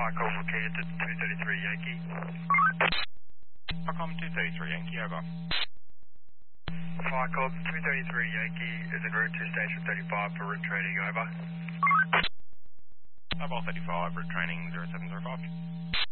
Call for Kia to 233 Yankee. Falcom 233 Yankee, over. Call 233 Yankee is en route to Station 35 for route training, over. Mobile 35, route training 0705.